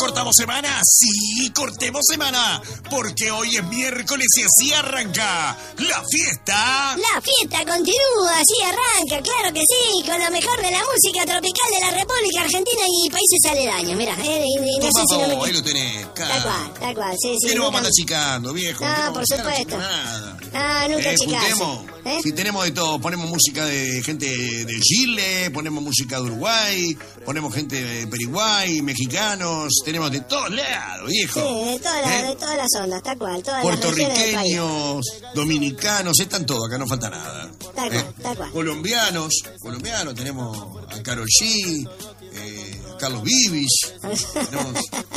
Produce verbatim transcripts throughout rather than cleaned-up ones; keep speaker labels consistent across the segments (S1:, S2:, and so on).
S1: ¿Cortamos semana? Sí, cortemos semana, porque hoy es miércoles y así arranca la fiesta.
S2: La fiesta continúa, así arranca, claro que sí, con lo mejor de la música tropical de la República Argentina y países aledaños, mirá, eh, y, y no
S1: Toma,
S2: sé si no me...
S1: ahí lo tenés,
S2: Tal cual, tal cual, sí, sí.
S1: ¿Qué no vamos a
S2: nunca...
S1: andar chicando, viejo?
S2: No,
S1: no
S2: por
S1: vamos a
S2: supuesto.
S1: nada.
S2: Ah, nunca
S1: Eh,
S2: chicas.
S1: juntemos.
S2: ¿Eh?
S1: Si tenemos de todo, ponemos música de gente de Chile, ponemos música de Uruguay, ponemos gente de Paraguay, mexicanos, tenemos de todos lados, viejo.
S2: Sí, de todas las,
S1: ¿Eh?
S2: de todas las ondas, tal cual, todas las regiones del país.
S1: Puertorriqueños, dominicanos, están todos, acá no falta nada.
S2: Tal cual,
S1: ¿Eh?
S2: tal cual.
S1: Colombianos, colombianos, tenemos a Karol G, eh, a Carlos Vivis, tenemos,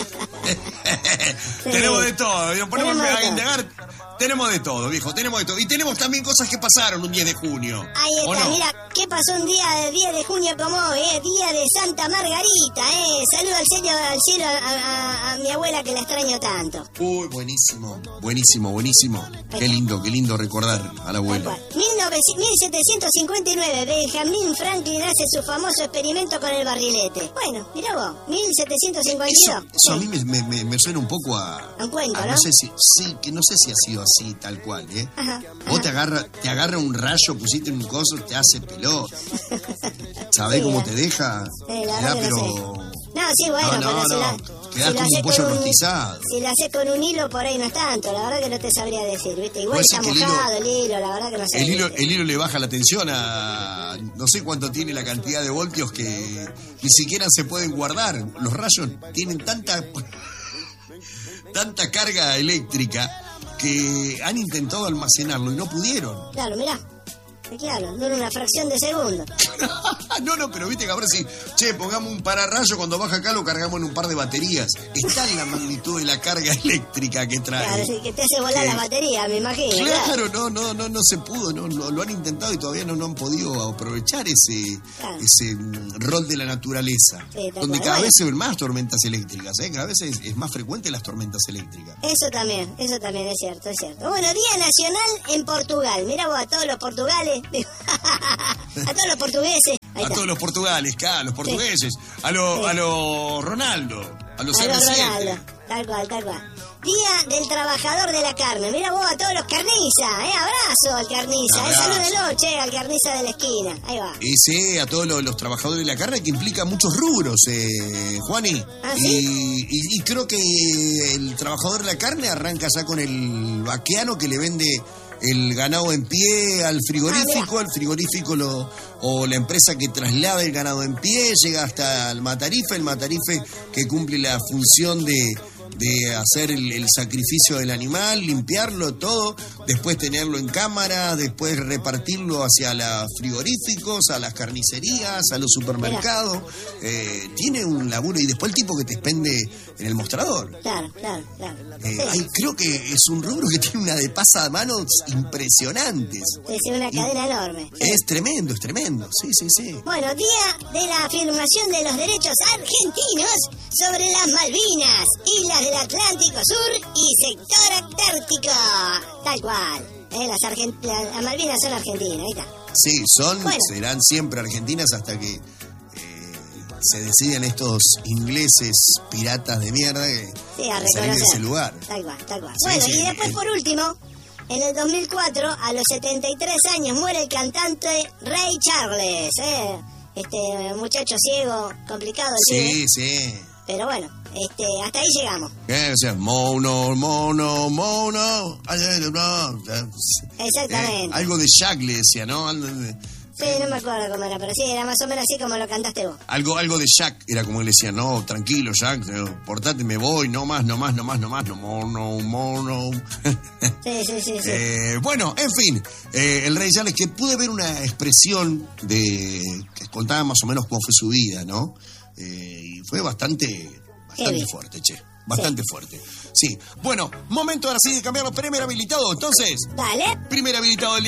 S2: Sí.
S1: tenemos de todo, nos ponemos
S2: Tenemos de
S1: a
S2: todo.
S1: indagar. Tenemos de todo, viejo, tenemos de todo. Y tenemos también cosas que pasaron un diez de junio.
S2: Ahí
S1: ¿o
S2: está,
S1: no?
S2: mira, ¿qué pasó un día del diez de junio como hoy, eh? Día de Santa Margarita, eh. Saludo al cielo, al cielo a, a- a mi abuela que la extraño tanto.
S1: Uy, buenísimo, buenísimo, buenísimo. Qué lindo, qué lindo recordar a la
S2: Tal
S1: abuela.
S2: cual. mil setecientos cincuenta y nueve, Benjamin Franklin hace su famoso experimento con el barrilete. Bueno, mirá vos, mil setecientos cincuenta y
S1: Eso,
S2: dos.
S1: eso a
S2: Sí.
S1: mí me, me- me suena un poco a...
S2: A un cuento,
S1: a-
S2: ¿no?
S1: No sé si, sí, que no sé si ha sido así, tal cual, ¿eh?
S2: Ajá,
S1: Vos
S2: ajá.
S1: te agarra, te agarra un rayo, pusiste un coso, te hace pelota. ¿Sabés
S2: Sí,
S1: cómo
S2: la-
S1: te deja?
S2: Sí, la
S1: Te
S2: verdad
S1: da,
S2: que
S1: pero...
S2: no No, sí, bueno,
S1: No, no,
S2: pero si
S1: no.
S2: la...
S1: Quedás
S2: si lo
S1: como un
S2: haces
S1: pollo
S2: con
S1: rostizado.
S2: Si lo haces con un hilo, por ahí no es tanto. La verdad que no te sabría decir, ¿viste? Igual
S1: Puede
S2: está
S1: ser que el hilo-
S2: mojado el hilo, la verdad que no sé.
S1: El hilo,
S2: ¿viste?
S1: el hilo le baja la tensión a... No sé cuánto tiene la cantidad de voltios que ni siquiera se pueden guardar. Los rayos tienen tanta... tanta carga eléctrica que han intentado almacenarlo y no pudieron.
S2: Claro, mirá. Claro, dura una fracción de segundo.
S1: No, no, pero viste que ahora sí, che, pongamos un pararrayo, cuando baja acá lo cargamos en un par de baterías. Está en la magnitud de la carga eléctrica que trae.
S2: Claro, sí, que te hace volar
S1: Sí.
S2: la batería, me imagino.
S1: Claro, no, no, no, no se pudo, no, no, lo han intentado y todavía no, no han podido aprovechar ese,
S2: Claro.
S1: ese mm, rol de la naturaleza,
S2: Sí, tal
S1: donde
S2: cual.
S1: cada
S2: Bueno.
S1: vez se ven más tormentas eléctricas, ¿eh? Cada vez es, es más frecuente las tormentas eléctricas.
S2: Eso también, eso también es cierto, es cierto. Bueno, Día Nacional en Portugal. Mira vos a todos los portugales, a todos los portugueses. Ahí
S1: A
S2: está.
S1: todos los portugales, claro, a los portugueses, a los
S2: Sí.
S1: a lo Ronaldo, a los
S2: A
S1: R
S2: los
S1: siete.
S2: Ronaldo. Tal cual, tal cual. Día del Trabajador de la Carne. Mira vos a todos los carniza, ¿eh? Abrazo al carniza. Eh,
S1: Abrazo.
S2: salúdelo, che, al carniza de la esquina. Ahí va.
S1: Y sí, a todos los, los trabajadores de la carne, que implica muchos rubros, eh, Juani.
S2: ¿Ah,
S1: y,
S2: sí?
S1: y- y creo que el trabajador de la carne arranca ya con el vaqueano que le vende el ganado en pie al frigorífico,
S2: Ah,
S1: al frigorífico lo, o la empresa que traslada el ganado en pie, llega hasta el matarife, el matarife que cumple la función de, de hacer el, el sacrificio del animal, limpiarlo todo, después tenerlo en cámara, después repartirlo hacia los frigoríficos, a las carnicerías, a los supermercados. Eh, tiene un laburo y después el tipo que te expende en el mostrador.
S2: Claro, claro, claro.
S1: Eh,
S2: Sí.
S1: ay, creo que es un rubro que tiene una de pasamanos impresionantes.
S2: Sí, sí, una cadena enorme. Sí.
S1: Es tremendo, es tremendo. Sí, sí, sí.
S2: Bueno, Día de la afirmación de los derechos argentinos sobre las Malvinas, islas del Atlántico Sur y sector antártico. Tal cual. Eh, las, Argent- la- las Malvinas son argentinas, ahí está.
S1: Sí, son,
S2: Bueno.
S1: serán siempre argentinas hasta que eh, se deciden estos ingleses piratas de mierda que
S2: Sí, a
S1: que salir de
S2: reconocer.
S1: ese lugar.
S2: Tal cual, tal cual.
S1: Sí,
S2: bueno,
S1: sí,
S2: y después,
S1: eh.
S2: por último, en el dos mil cuatro, a los setenta y tres años, muere el cantante Ray Charles. Eh. Este muchacho ciego, complicado el pibe.
S1: Sí, sí.
S2: Pero bueno, este, hasta ahí llegamos.
S1: ¿Qué? O sea, mono, mono, mono.
S2: Exactamente.
S1: Eh, algo de Jack le decía, ¿no? Algo de,
S2: Sí, no me acuerdo cómo era, pero sí, era más o menos así como lo cantaste vos.
S1: algo, algo de Jack era como él decía, no, tranquilo, Jack, eh, portate, me voy, no más, no más, no más, no más, no, mono, mono.
S2: Sí, sí, sí, sí.
S1: Eh, bueno, en fin, eh, el Rey Charles, que pude ver una expresión de que contaba más o menos cómo fue su vida, ¿no? Eh, y fue bastante, bastante
S2: Heavy.
S1: fuerte, che, bastante fuerte. Sí, bueno, momento ahora sí de cambiarlo. Primer habilitado, entonces,
S2: Dale.
S1: primer habilitado del